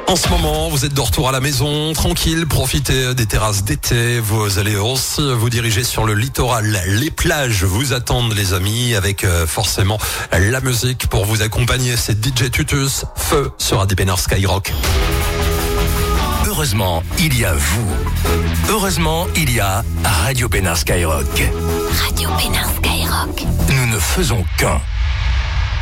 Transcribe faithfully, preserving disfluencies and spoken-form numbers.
En ce moment, vous êtes de retour à la maison, tranquille, profitez des terrasses d'été. Vous allez aussi vous diriger sur le littoral. Les plages vous attendent, les amis, avec euh, forcément la musique pour vous accompagner. C'est D J Tutus, Feu sur A D Pénard Skyrock. Heureusement, il y a vous. Heureusement, il y a Radio Pénard Skyrock. Radio Pénard Skyrock. Nous ne faisons qu'un.